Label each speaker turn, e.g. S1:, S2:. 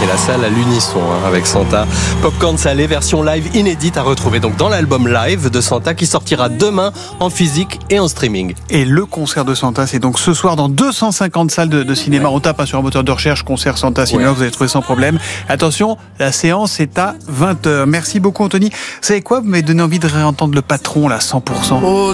S1: la salle à l'unisson avec Santa. Popcorn salé, version live inédite à retrouver donc dans l'album live de Santa qui sortira demain en physique et en streaming.
S2: Et le concert de Santa, c'est donc ce soir dans 250 salles de cinéma. On tape sur un moteur de recherche concert Santa cinéma, vous allez trouver sans problème. Attention, la séance est à 20h. Merci beaucoup Anthony. Vous savez quoi, vous m'avez donné envie de réentendre le patron là, 100%.